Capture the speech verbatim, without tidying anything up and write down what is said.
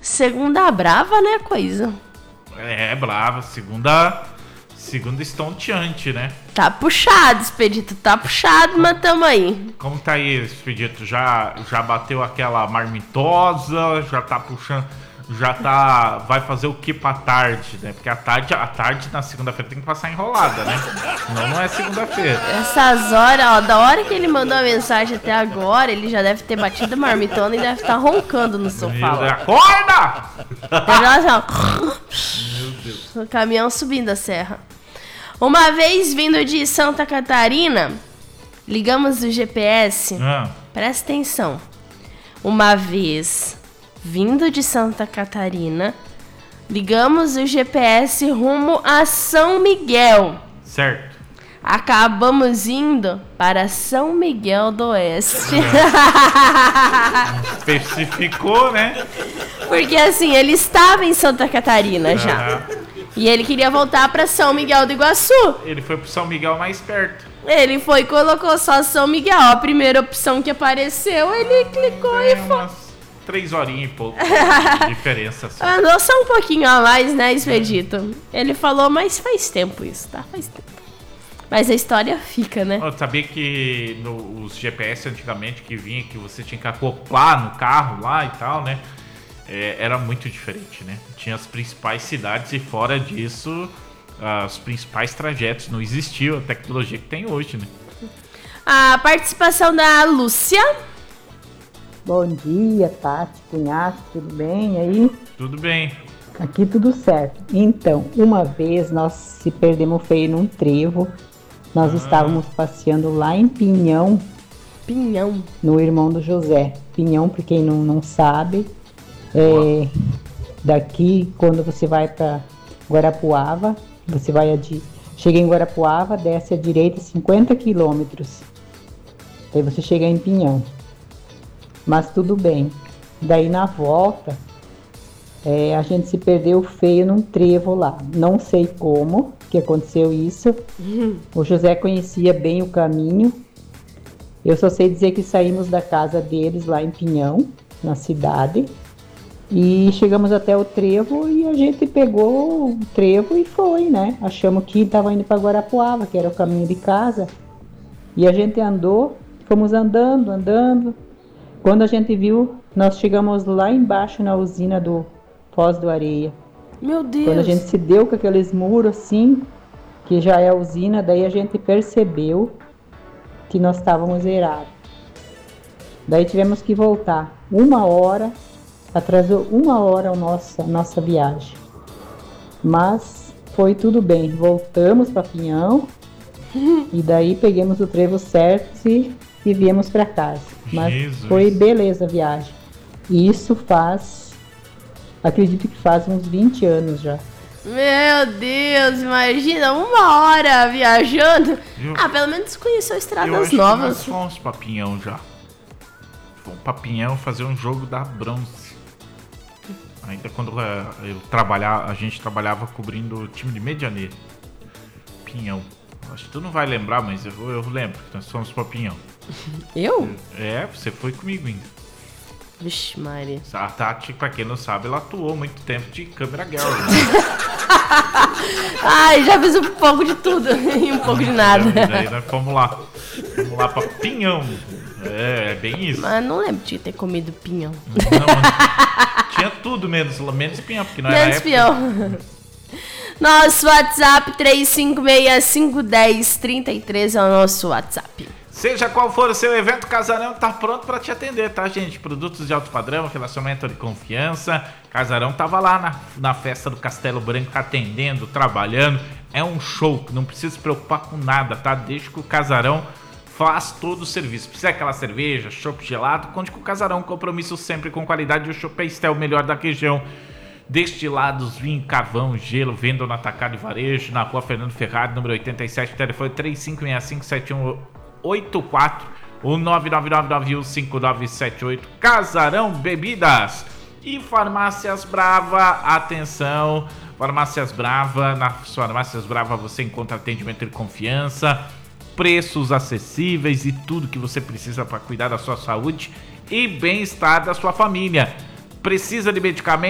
Segunda brava, né, coisa? É, brava. Segunda... Segunda estonteante, né? Tá puxado, Expedito. Tá puxado, mas tamo aí. Como tá aí, Expedito? Já, já bateu aquela marmitosa? Já tá puxando... Já tá... Vai fazer o que pra tarde, né? Porque a tarde, a tarde na segunda-feira tem que passar enrolada, né? Senão não é segunda-feira. Essas horas, ó, da hora que ele mandou a mensagem até agora, ele já deve ter batido a marmitona e deve estar roncando no sofá. Meu, acorda! Assim, ó, meu Deus. O caminhão subindo a serra. Uma vez vindo de Santa Catarina, ligamos o G P S. Ah. Presta atenção. Uma vez vindo de Santa Catarina, ligamos o G P S rumo a São Miguel. Certo. Acabamos indo para São Miguel do Oeste. É. Especificou, né? Porque assim, ele estava em Santa Catarina já. Uhum. E ele queria voltar para São Miguel do Iguaçu. Ele foi pro São Miguel mais perto. Ele foi e colocou só São Miguel. A primeira opção que apareceu, ele clicou é e foi. Umas três horinhas e pouco de diferença. Assim. Andou só um pouquinho a mais, né, Expedito? Ele falou, mas faz tempo isso, tá? Faz tempo. Mas a história fica, né? Eu sabia que no, os G P S antigamente que vinha, que você tinha que acoplar no carro lá e tal, né? É, era muito diferente, né? Tinha as principais cidades e fora disso, uh, os principais trajetos. Não existia a tecnologia que tem hoje, né? A participação da Lúcia. Bom dia, Tati, Cunhaque, tudo bem aí? Tudo bem. Aqui tudo certo. Então, uma vez nós se perdemos feio num trevo. Nós ah. estávamos passeando lá em Pinhão. Pinhão. No irmão do José. Pinhão, para quem não, não sabe, é, daqui, quando você vai para Guarapuava, você vai a di... chega em Guarapuava, desce à direita cinquenta quilômetros. Aí você chega em Pinhão. Mas tudo bem. Daí na volta, é, a gente se perdeu feio num trevo lá. Não sei como que aconteceu isso. Uhum. O José conhecia bem o caminho. Eu só sei dizer que saímos da casa deles lá em Pinhão, na cidade. E chegamos até o trevo e a gente pegou o trevo e foi, né? Achamos que estava indo para Guarapuava, que era o caminho de casa. E a gente andou, fomos andando, andando. Quando a gente viu, nós chegamos lá embaixo na usina do Foz do Areia. Meu Deus! Quando a gente se deu com aqueles muros assim, que já é a usina, daí a gente percebeu que nós estávamos errados. Daí tivemos que voltar uma hora, atrasou uma hora a nossa, nossa viagem. Mas foi tudo bem, voltamos para Pinhão e daí pegamos o trevo certo e, e viemos para casa. Mas Jesus. Foi beleza a viagem. E isso faz, acredito que faz uns vinte anos já. Meu Deus, imagina uma hora viajando. Eu, ah, pelo menos conheceu estradas eu novas. Nós fomos pra Pinhão já. Fomos pra Pinhão fazer um jogo da Bronze. Ainda quando eu trabalhava, a gente trabalhava cobrindo o time de Medianeira. Pinhão. Acho que tu não vai lembrar, mas eu, eu lembro que nós fomos pra Pinhão. Eu? É, você foi comigo ainda. Vixe, Maria. A Tati, pra quem não sabe, ela atuou muito tempo de câmera girl. Né? Ai, já fiz um pouco de tudo e um pouco de nada. E daí nós fomos lá. Fomos lá pra Pinhão. É, é bem isso. Mas não lembro de ter comido pinhão. Não, tinha tudo menos, menos pinhão, porque não era menos pinhão. Nosso WhatsApp três cinco seis cinco um zero três três é o nosso WhatsApp. Seja qual for o seu evento, Casarão tá pronto para te atender, tá, gente? Produtos de alto padrão, relacionamento de confiança. Casarão tava lá na, na festa do Castelo Branco atendendo, trabalhando. É um show, não precisa se preocupar com nada, tá? Deixa que o Casarão faz todo o serviço. Precisa aquela cerveja, chopp gelado, conte com o Casarão. Compromisso sempre com qualidade. O chopp é o melhor da região. Destilados, vinho, carvão, gelo, venda no atacado e varejo, na rua Fernando Ferrari, número oitenta e sete, telefone três cinco seis cinco sete um oito quatro ou nove nove nove nove um cinco nove sete oito. Casarão Bebidas e Farmácias Brava. Atenção, Farmácias Brava. Nas Farmácias Brava você encontra atendimento de confiança, preços acessíveis e tudo que você precisa para cuidar da sua saúde e bem-estar da sua família. Precisa de medicamento?